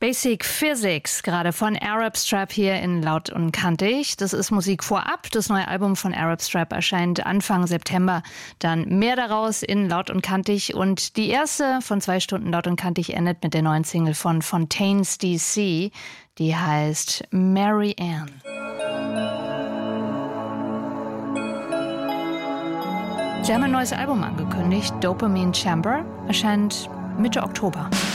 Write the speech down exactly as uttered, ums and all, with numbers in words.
Basic Physics, gerade von Arab Strap hier in Laut und Kantig. Das ist Musik vorab. Das neue Album von Arab Strap erscheint Anfang September. Dann mehr daraus in Laut und Kantig. Und die erste von zwei Stunden Laut und Kantig endet mit der neuen Single von Fontaines D C. Die heißt Mary Ann. Sie haben ein neues Album angekündigt. Dopamine Chamber erscheint Mitte Oktober.